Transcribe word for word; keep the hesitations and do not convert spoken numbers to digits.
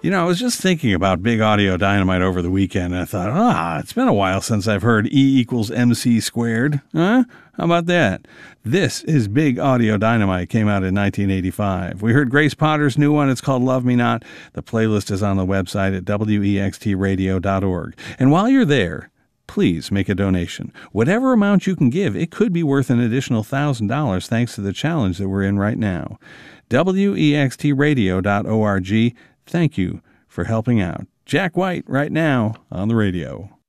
You know, I was just thinking about Big Audio Dynamite over the weekend, and I thought, ah, it's been a while since I've heard E equals M C squared. Huh? How about that? This is Big Audio Dynamite, came out in nineteen eighty-five. We heard Grace Potter's new one. It's called Love Me Not. The playlist is on the website at W E X T radio dot org. And while you're there, please make a donation. Whatever amount you can give, it could be worth an additional one thousand dollars thanks to the challenge that we're in right now. W E X T radio dot org. Thank you for helping out. Jack White right now on the radio.